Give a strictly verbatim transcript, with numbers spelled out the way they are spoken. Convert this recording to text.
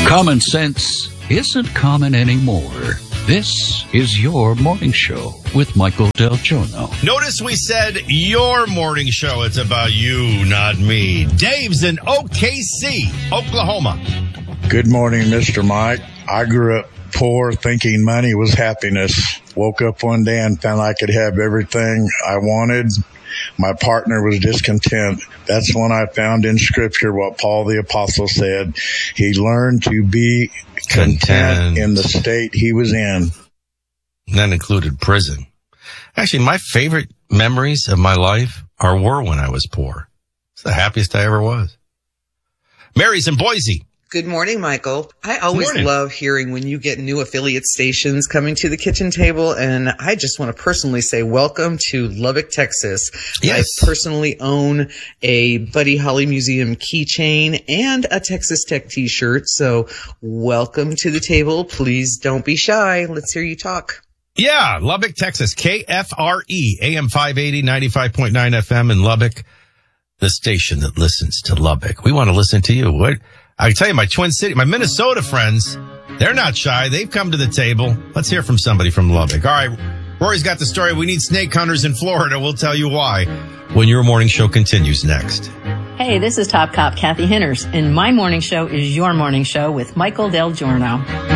Common sense isn't common anymore. This is your morning show with Michael Del Giorno. Notice we said your morning show. It's about you, not me. Dave's in O K C, Oklahoma. Good morning, Mister Mike. I grew up poor, thinking money was happiness. Woke up one day and found I could have everything I wanted. My partner was discontent. That's when I found in Scripture what Paul the Apostle said. He learned to be content, content. in the state he was in. That included prison. Actually, my favorite memories of my life are were when I was poor. It's the happiest I ever was. Mary's in Boise. Good morning, Michael. I always love hearing when you get new affiliate stations coming to the kitchen table, and I just want to personally say welcome to Lubbock, Texas. Yes. I personally own a Buddy Holly Museum keychain and a Texas Tech t-shirt, so welcome to the table. Please don't be shy. Let's hear you talk. Yeah, Lubbock, Texas, K F R E, A M five eighty, ninety-five point nine F M in Lubbock, the station that listens to Lubbock. We want to listen to you. What? I can tell you, my Twin City, my Minnesota friends, they're not shy. They've come to the table. Let's hear from somebody from Lubbock. All right, Rory's got the story. We need snake hunters in Florida. We'll tell you why when your morning show continues next. Hey, this is Top Cop Kathy Henners, and my morning show is your morning show with Michael Del Giorno.